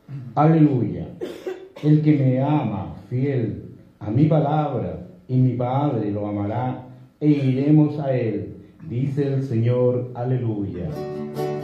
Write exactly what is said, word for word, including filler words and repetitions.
Aleluya. El que me ama, fiel a mi palabra, y mi Padre lo amará, e iremos a él, dice el Señor. Aleluya.